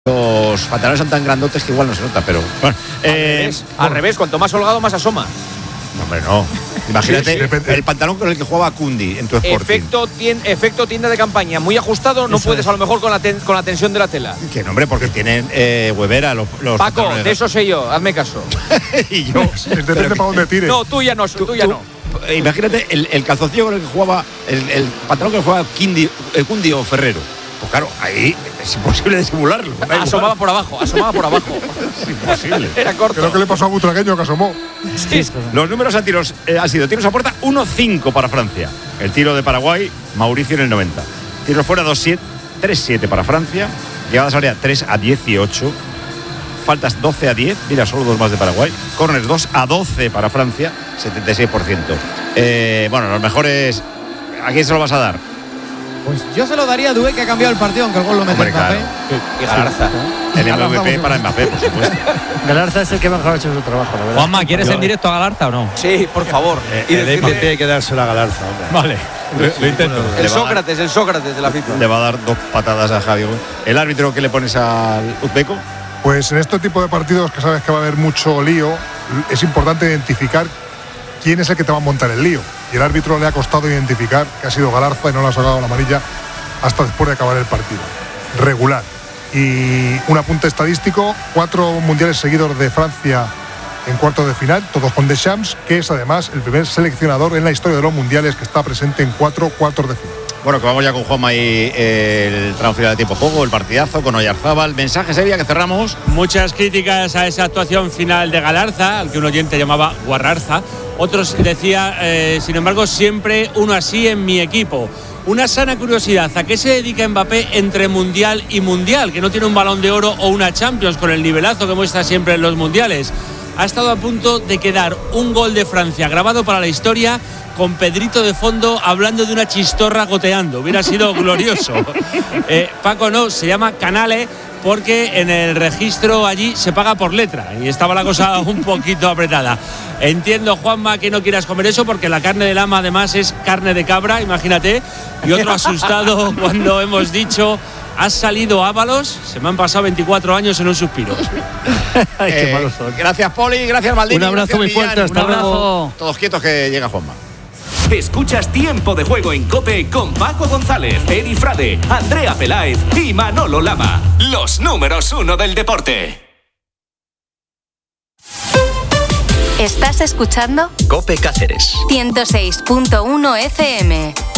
Los pantalones son tan grandotes que igual no se nota, pero bueno. Al revés, cuanto más holgado, más asoma. No, hombre, no. Imagínate el pantalón con el que jugaba Kundi en tu Sporting. Efecto tienda de campaña, muy ajustado, no puedes a lo mejor con la tensión de la tela. Que no, hombre, porque tienen huevera los Paco, de eso sé yo, hazme caso. Y yo. Depende para dónde tires. No, tú ya no. Imagínate el calzoncillo con el que jugaba, el pantalón que jugaba Kundi o Ferrero. Pues claro, ahí es imposible disimularlo. Asomaba por abajo. Es imposible. Era corto. Creo que le pasó a Butragueño que asomó. Sí. Los números han sido tiros a puerta 1-5 para Francia. El tiro de Paraguay, Mauricio en el 90. Tiros fuera 3-7 para Francia. Llegadas a área 3-18. Faltas 12-10. Mira, solo dos más de Paraguay. Corners 2-12 para Francia, 76%. Bueno, los mejores. ¿A quién se lo vas a dar? Pues yo se lo daría a Doué, que ha cambiado el partido, aunque el gol lo mete Mbappé. Claro. Y Galarza. El MVP para Mbappé, por supuesto. Galarza es el que mejor ha hecho su trabajo, la verdad. Juanma, ¿quieres en directo a Galarza o no? Sí, por favor. El MVP hay que dárselo a Galarza, hombre. Vale, lo intento. El Sócrates de la FIFA. Le va a dar 2 patadas a Javi. ¿El árbitro que le pones al uzbeco? Pues en este tipo de partidos que sabes que va a haber mucho lío, es importante identificar quién es el que te va a montar el lío. Y el árbitro le ha costado identificar que ha sido Galarza y no le ha sacado la amarilla hasta después de acabar el partido. Regular. Y un apunte estadístico: 4 mundiales seguidos de Francia en cuartos de final, todos con Deschamps, que es además el primer seleccionador en la historia de los mundiales que está presente en 4 cuartos de final. Bueno, que vamos ya con Juanma y el tramo final de tiempo juego, el partidazo con Oyarzábal. Mensaje seria que cerramos. Muchas críticas a esa actuación final de Galarza, al que un oyente llamaba Guarrarza. Otros decía, sin embargo, siempre uno así en mi equipo. Una sana curiosidad: ¿a qué se dedica Mbappé entre mundial y mundial? Que no tiene un Balón de Oro o una Champions con el nivelazo que muestra siempre en los mundiales. Ha estado a punto de quedar un gol de Francia grabado para la historia, con Pedrito de fondo hablando de una chistorra goteando. Hubiera sido glorioso. Paco, no, se llama Canale, porque en el registro allí se paga por letra y estaba la cosa un poquito apretada. Entiendo, Juanma, que no quieras comer eso, porque la carne de lama además es carne de cabra, imagínate. Y otro asustado cuando hemos dicho: ¿has salido Ábalos? Se me han pasado 24 años en un suspiro. Ay, qué malos son. Gracias, Poli, gracias, Maldini. Un abrazo muy fuerte, hasta luego. Todos quietos, que llega Juanma. Escuchas Tiempo de Juego en COPE con Paco González, Edi Frade, Andrea Peláez y Manolo Lama. Los números 1 del deporte. ¿Estás escuchando? COPE Cáceres 106.1 FM.